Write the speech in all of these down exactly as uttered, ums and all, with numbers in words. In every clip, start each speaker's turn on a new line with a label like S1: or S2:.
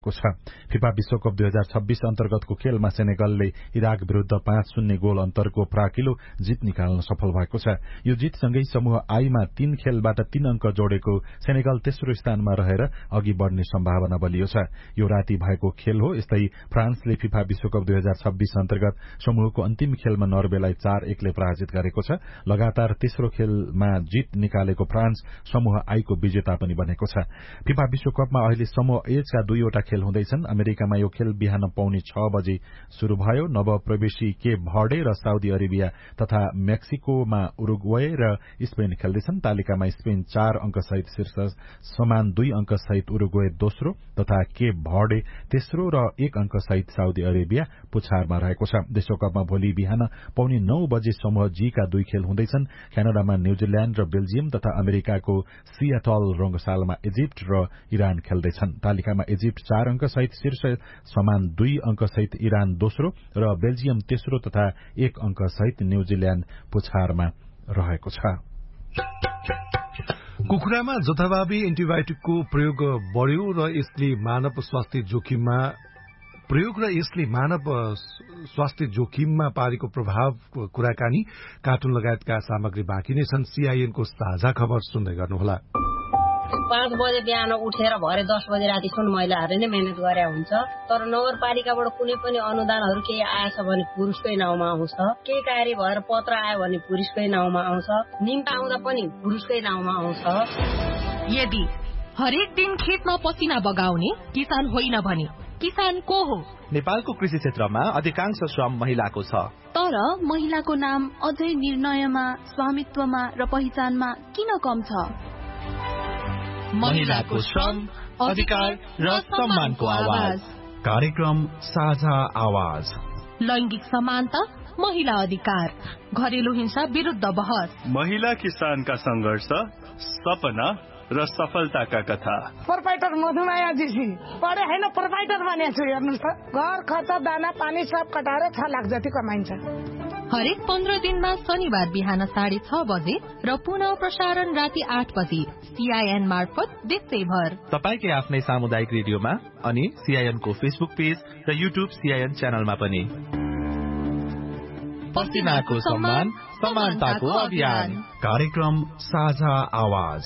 S1: छ। फिफा विश्वकप दुई हजार छब्बीस अन्तर्गतको खेलमा सेनेगलले इराक विरूद्ध पाँच शून्य गोल अन्तरको फ्राकिलो जित निकाल्न सफल भएको छ। यो जितसँगै समूह आईमा तीन खेलबाट तीन अंक जोडेको सेनेगल तेस्रो स्थानमा रहेर अघि बढ़ने सम्भावना बलियो छ। यो राति भएको खेल हो। यस्तै फ्रान्सले फिफा विश्वकप दुई हजार छब्बीस अन्तर्गत समूहको अन्तिम खेलमा नर्वेलाई चार एकले पराजित गरेको छ। लगातार तेस्रो खेलमा जित निकालेको फ्रान्स समूह आईको विजेता पनि बनेको छ। फिफा विश्वकपमा अहिले समूह एका दुईवटा खेल हुँदैछन्। अमेरिकामा यो खेल बिहान पौने छ बजे शुरू भयो। नवप्रवेशी केप भर्डे र साउदी अरेबिया तथा मेक्सिकोमा उरुग्वे र स्पेन खेल्दैछन्। तालिकामा स्पेन चार अंक सहित शीर्ष समान दुई अंक सहित उरुग्वे दोस्रो तथा केप भर्डे तेस्रो र एक अंक सहित साउदी अरेबिया पुछारमा रहेको छ। विश्वकपमा भोलि बिहान पौने नौ बजे समूह जी का दुई खेल हुँदैछन्। क्यानाडामा न्यूजील्याण्ड र बेल्जियम तथा अमेरिकाको सियाटल रंगशालामा इजिप्ट र इरान खेल्दैछन्। तालिकामा इजिप्ट चार अंक सहित शीर्ष समान दुई अंक सहित इरान दोस्रो र बेल्जियम तेस्रो तथा एक अंक सहित न्यूजील्याण्ड पुछारमा रहेको छ।
S2: कुखुरामा जथाभावी एन्टिबायोटिकको प्रयोग बढ्यो र यसले मानव स्वास्थ्य जोखिममा प्रयोग र यसले मानव स्वास्थ्य जोखिममा पारेको प्रभाव कुराकानी कार्टुन लगायतका सामग्री बाँकी नै छन्। सीआईएनको साझा खबर सुन्दै गर्नुहोला।
S3: पाँच बजे बिहान उठेर भरे दस बजे रातिसम्म महिलाहरूले नै मेहनत गरे हुन्छ। तर नगरपालिकाबाट कुनै पनि अनुदानहरू केही आएछ भने पुरुषकै नाउँमा आउँछ। केही कार्य भएर पत्र आयो भने पुरुषकै नाउँमा आउँछ। निम्ता आउँदा पनि पुरुषकै नाउँमा आउँछ।
S4: यदि हरेक दिन खेतमा पसिना बगाउने किसान होइन भने किसान को हो?
S5: नेपालको कृषि क्षेत्रमा अधिकांश श्रम महिलाको छ।
S6: तर महिलाको नाम अझै निर्णयमा, स्वामित्वमा र पहिचानमा किन कम छ?
S5: महिलाको श्रम, अधिकार र सम्मानको आवाज।
S7: कार्यक्रम साझा आवाज।
S4: लैंगिक समानता, महिला अधिकार, घरेलु हिंसा विरुद्ध बहस,
S8: महिला किसानका संघर्ष, सपना र सफलताका कथा।
S9: प्रोपाइटर मधुमाया जीसी पढे हैन, प्रोपाइटर बनेको छु। हेर्नुस् त, घर खर्च दाना पानी सब कटाएर छ लाख जति कमाइन्छ।
S4: हरेक पन्ध्र दिनमा शनिबार बिहान साढे छ बजे र पुनः प्रसारण राति आठ बजे सीआईएन मार्फत देशैभर
S5: तपाईकै आफ्नै सामुदायिक रेडियोमा अनि सीआईएनको फेसबुक पेज र युट्युब सीआईएन च्यानलमा पनि। पसिनाको सम्मान, समानताको अभियान।
S7: कार्यक्रम साझा आवाज।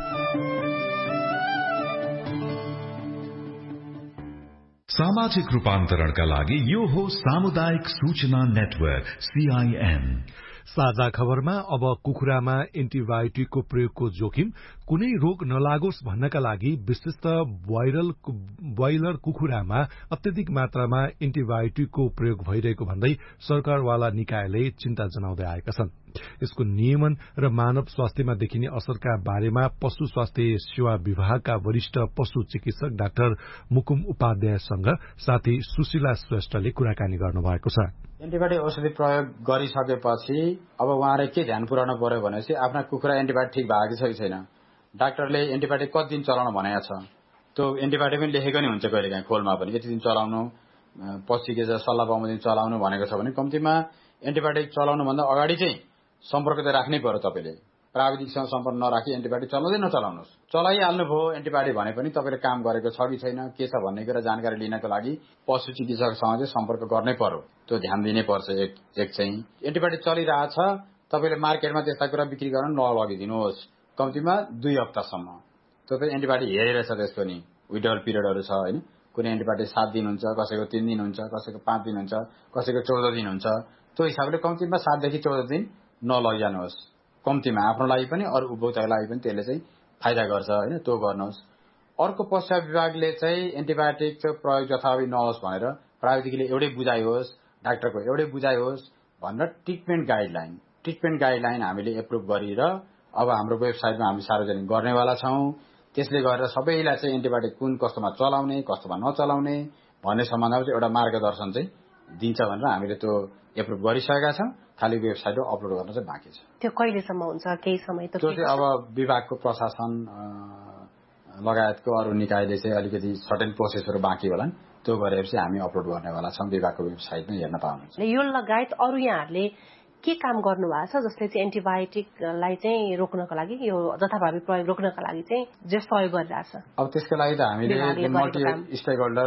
S7: सामाजिक रूपान्तरणका लागि यो हो सामुदायिक सूचना नेटवर्क सीआईएन।
S2: साझा खबरमा अब कुखुरामा एन्टिबायोटिकको प्रयोगको जोखिम कुनै रोग नलागोस् भन्नका लागि विशिष्ट वाइरल ब्रोइलर कुखुरामा अत्यधिक मात्रामा एन्टिबायोटिकको प्रयोग भइरहेको भन्दै सरकारवाला निकायले चिन्ता जनाउँदै आएका छन्। यसको नियमन र मानव स्वास्थ्यमा देखिने असरका बारेमा पशु स्वास्थ्य सेवा विभागका वरिष्ठ पशु चिकित्सक डाक्टर मुकुम उपाध्यायसँग साथी सुशीला श्रेष्ठले कुराकानी गर्नुभएको छ।
S10: एन्टिबायोटिक औषधि प्रयोग गरिसकेपछि अब उहाँले के ध्यान पुर्याउनु पर्यो भनेपछि आफ्ना कुखुरा एन्टिबायोटिक ठिक भएको छ कि छैन, डाक्टरले एन्टिबायोटिक कति दिन चलाउन भनेको छ, त्यो एन्टिबायोटिक पनि लेखेको नै हुन्छ कहिलेकाहीँ खोलमा पनि, यति दिन चलाउनु, पशु चिकित्सक सल्लाह बमोजिम चलाउनु भनेको छ भने कम्तीमा एन्टिबायोटिक चलाउनुभन्दा अगाडि चाहिँ सम्पर्क त राख्नै पर्यो। तपाईँले प्राविधिकसँग सम्पर्क नराखी एन्टिबायोटिक चलाउँदै नचलाउनुहोस्। चलाइहाल्नुभयो एन्टिबायोटिक भने पनि तपाईँले काम गरेको छ कि छैन, के छ भन्ने कुरा जानकारी लिनको लागि पशु चिकित्सकसँग चाहिँ सम्पर्क गर्नै पर्यो। त्यो ध्यान दिनै पर्छ। एक एक चाहिँ एन्टिबायोटिक चलिरहेछ, तपाईँले मार्केटमा त्यस्ता कुरा बिक्री गर्न नलगिदिनुहोस् कम्तीमा दुई हप्तासम्म। तपाईँ एन्टिबायोटिक हेरेर छ त्यसको नि विड्रल पिरियडहरू छ होइन। कुनै एन्टिबायोटिक सात दिन हुन्छ, कसैको तीन दिन हुन्छ, कसैको पाँच दिन हुन्छ, कसैको चौध दिन हुन्छ। त्यो हिसाबले कम्तीमा सातदेखि चौध दिन नलैजानुहोस्। कम्तीमा आफ्नो लागि पनि अरू उपभोक्ताको लागि पनि त्यसले चाहिँ फाइदा गर्छ होइन, त्यो गर्नुहोस्। अर्को पशु विभागले चाहिँ एन्टिबायोटिकको प्रयोग जथाभावी नहोस् भनेर प्राविधिकले एउटै बुझाइ होस्, डाक्टरको एउटै बुझाइ होस् भनेर ट्रिटमेन्ट गाइडलाइन ट्रिटमेन्ट गाइडलाइन हामीले एप्रुभ गरेर अब हाम्रो वेबसाइटमा हामी सार्वजनिक गर्नेवाला छौँ। त्यसले गरेर सबैलाई चाहिँ एन्टिबायोटिक कुन कस्तोमा चलाउने, कस्तोमा नचलाउने भन्ने सम्बन्धमा चाहिँ एउटा मार्गदर्शन चाहिँ दिन्छ भनेर हामीले त्यो एप्रुभ गरिसकेका छौँ। खाली वेबसाइटमा अपलोड गर्न चाहिँ बाँकी छ।
S11: त्यो कहिलेसम्म हुन्छ? केही समय त
S10: त्यो चाहिँ अब विभागको प्रशासन लगायतको अरू निकायले चाहिँ अलिकति सर्टेन प्रोसेसहरू बाँकी होला नि, त्यो गरेपछि हामी अपलोड गर्नेवाला छौँ। विभागको वेबसाइटमा हेर्न पाउनुहुन्छ।
S11: यो लगायत अरू यहाँहरूले के काम गर्नु भएको छ जसले चाहिँ एन्टिबायोटिकलाई चाहिँ रोक्नको लागि, यो जथाभावी प्रयोग रोक्नका लागि चाहिँ जे सहयोग गरिरहेछ?
S10: अब त्यसको लागि त हामीले मल्टी स्टेक होल्डर